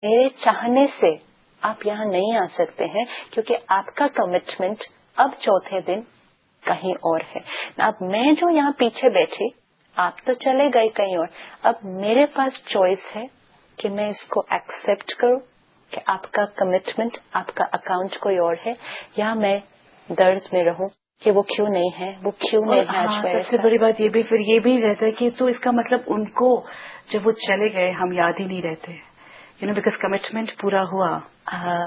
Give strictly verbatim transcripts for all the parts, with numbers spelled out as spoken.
मेरे चाहने से आप यहाँ नहीं आ सकते हैं, क्योंकि आपका कमिटमेंट अब चौथे दिन कहीं और है। अब मैं जो यहाँ पीछे बैठी, आप तो चले गए कहीं और, अब मेरे पास चॉइस है कि मैं इसको एक्सेप्ट करूं कि आपका कमिटमेंट, आपका अकाउंट कोई और है, या मैं दर्द में रहूं कि वो क्यों नहीं है, वो क्यों नहीं है आज मेरे साथ। सबसे बड़ी बात ये भी फिर ये भी रहता है कि तो इसका मतलब उनको जब वो चले गए हम याद ही नहीं रहते, यू नो, बिकॉज कमिटमेंट पूरा हुआ। आ,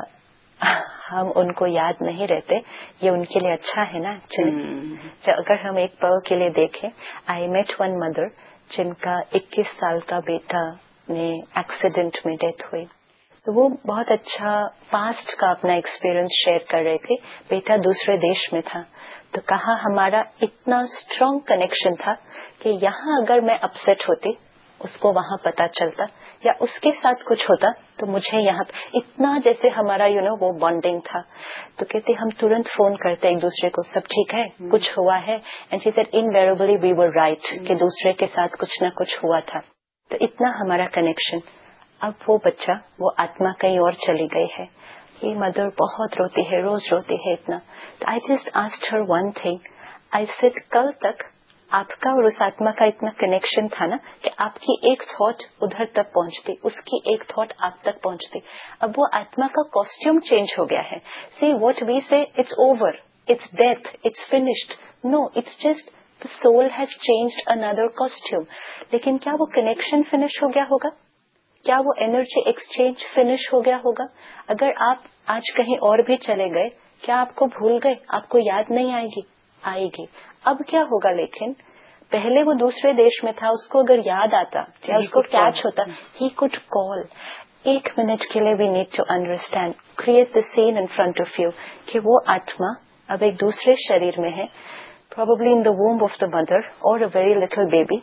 हम उनको याद नहीं रहते, ये उनके लिए अच्छा है ना एक्चुअली। hmm. अगर हम एक पल के लिए देखें, आई मेट वन मदर जिनका इक्कीस साल का बेटा ने एक्सीडेंट में डेथ हुई, तो वो बहुत अच्छा पास्ट का अपना एक्सपीरियंस शेयर कर रहे थे। बेटा दूसरे देश में था, तो कहा हमारा इतना स्ट्रांग कनेक्शन था कि यहाँ अगर मैं अपसेट होती, उसको वहां पता चलता, या उसके साथ कुछ होता तो मुझे यहाँ इतना, जैसे हमारा यू नो वो बॉन्डिंग था। तो कहते हम तुरंत फोन करते एक दूसरे को, सब ठीक है, hmm. कुछ हुआ है, and she said invariably we were right कि दूसरे के साथ कुछ ना कुछ हुआ था। तो इतना हमारा कनेक्शन। अब वो बच्चा, वो आत्मा कहीं और चली गई है। ये मदर बहुत रोती है, रोज रोती है इतना। तो I just asked her one thing, I said कल तक आपका और उस आत्मा का इतना कनेक्शन था ना कि आपकी एक थॉट उधर तक पहुंचती, उसकी एक थॉट आप तक पहुंचती। अब वो आत्मा का कॉस्ट्यूम चेंज हो गया है। सी व्हाट वी से, it's over, it's death, it's finished. No, it's just the soul has changed another costume. लेकिन क्या वो कनेक्शन फिनिश हो गया होगा? क्या वो एनर्जी एक्सचेंज फिनिश हो गया होगा? अगर आप आज कहीं और भी चले गए, क्या आपको भूल गए? आपको याद नहीं आएगी? आएगी। अब क्या होगा? लेकिन पहले वो दूसरे देश में था, उसको अगर याद आता या उसको कैच होता, ही कुड कॉल। एक मिनट के लिए we need to understand, create the seen in front of you कि वो आत्मा अब एक दूसरे शरीर में है, probably in the womb of the mother or a very little baby,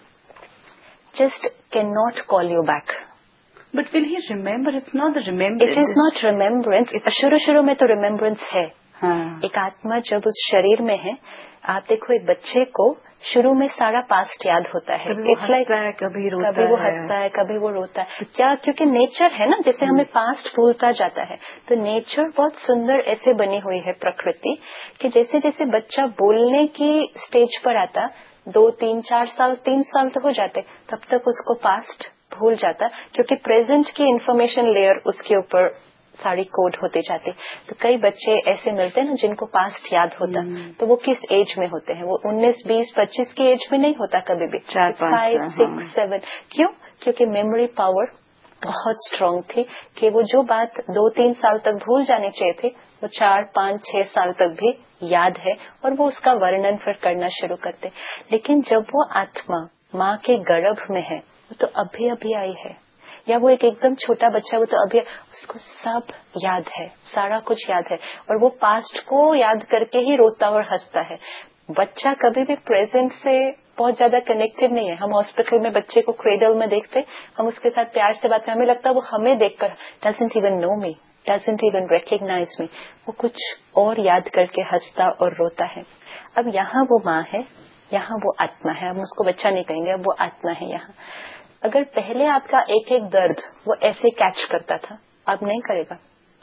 just cannot call you back. But will he remember? It's not the remembrance. It is not remembrance. शुरू शुरू में तो remembrance है। हाँ. एक आत्मा जब उस शरीर में है, आप देखो एक बच्चे को शुरू में सारा पास्ट याद होता है। कभी वो हंसता है, कभी रोता है, कभी वो हंसता है, कभी वो रोता है। क्या? क्योंकि नेचर है ना, जैसे हमें पास्ट भूलता जाता है। तो नेचर बहुत सुंदर ऐसे बनी हुई है प्रकृति कि जैसे जैसे बच्चा बोलने की स्टेज पर आता, दो तीन चार साल तीन साल तो हो जाते, तब तक उसको पास्ट भूल जाता, क्योंकि प्रेजेंट की इंफॉर्मेशन लेयर उसके ऊपर सारी कोड होते जाते। तो कई बच्चे ऐसे मिलते हैं ना जिनको पास्ट याद होता, तो वो किस एज में होते हैं? वो उन्नीस बीस पच्चीस की एज में नहीं होता कभी भी, फाइव सिक्स सेवन। क्यों? क्योंकि मेमोरी पावर बहुत स्ट्रांग थी कि वो जो बात दो तीन साल तक भूल जाने चाहिए थे, वो चार पांच छह साल तक भी याद है, और वो उसका वर्णन फिर करना शुरू करते। लेकिन जब वो आत्मा माँ के गर्भ में है, वो तो अभी अभी आई है, या वो एक एकदम छोटा बच्चा, वो तो अभी, उसको सब याद है, सारा कुछ याद है, और वो पास्ट को याद करके ही रोता और हंसता है। बच्चा कभी भी प्रेजेंट से बहुत ज्यादा कनेक्टेड नहीं है। हम हॉस्पिटल में बच्चे को क्रेडल में देखते, हम उसके साथ प्यार से बात करते, हमें लगता है वो हमें देखकर doesn't even know me, doesn't even recognise me, वो कुछ और याद करके हंसता और रोता है। अब यहाँ वो माँ है, यहाँ वो आत्मा है, हम उसको बच्चा नहीं कहेंगे, अब वो आत्मा है यहाँ। अगर पहले आपका एक एक दर्द वो ऐसे कैच करता था, अब नहीं करेगा।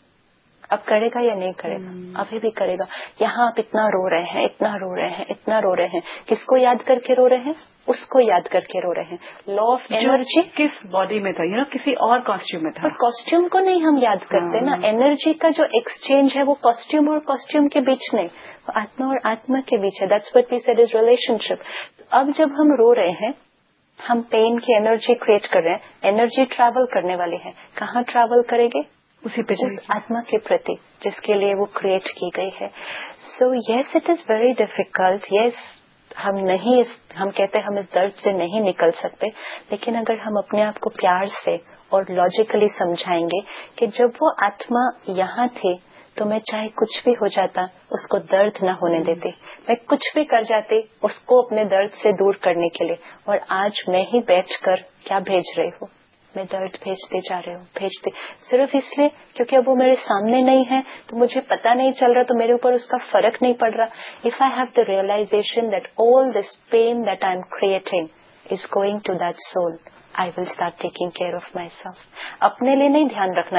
अब करेगा या नहीं करेगा? hmm. अभी भी करेगा। यहाँ आप इतना रो रहे हैं, इतना रो रहे हैं, इतना रो रहे हैं, किसको याद करके रो रहे हैं? उसको याद करके रो रहे हैं। लॉ ऑफ एनर्जी किस बॉडी में था, यू नो, किसी और कॉस्ट्यूम में था। और कॉस्ट्यूम को नहीं हम याद करते hmm. ना। एनर्जी का जो एक्सचेंज है वो कॉस्ट्यूम और कॉस्ट्यूम के बीच नहीं, वो आत्मा और आत्मा के बीच है। That's what we said is relationship. अब जब हम रो रहे हैं, हम पेन की एनर्जी क्रिएट कर रहे हैं, एनर्जी ट्रैवल करने वाली है। कहाँ ट्रैवल करेगी? उसी पे, उस आत्मा के प्रति जिसके लिए वो क्रिएट की गई है। So yes, it is very difficult. Yes, हम नहीं इस, हम कहते हैं हम इस दर्द से नहीं निकल सकते, लेकिन अगर हम अपने आप को प्यार से और लॉजिकली समझाएंगे कि जब वो आत्मा यहाँ थी तो मैं चाहे कुछ भी हो जाता, उसको दर्द न होने देती, मैं कुछ भी कर जाती उसको अपने दर्द से दूर करने के लिए। और आज मैं ही बैठकर क्या भेज रही हूँ? मैं दर्द भेजते जा रही हूँ, भेजते, सिर्फ इसलिए क्योंकि अब वो मेरे सामने नहीं है, तो मुझे पता नहीं चल रहा, तो मेरे ऊपर उसका फर्क नहीं पड़ रहा। If I have the realisation that all this pen that I am creating is going to that soul, I will start taking care of my self. अपने लिए नहीं ध्यान रखना